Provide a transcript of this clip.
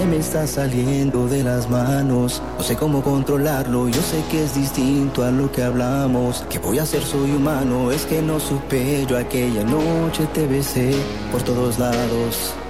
se me está saliendo de las manos. No sé cómo controlarlo, yo sé que es distinto a lo que hablamos. ¿Qué voy a hacer? Soy humano, es que no supe. Yo aquella noche te besé por todos lados.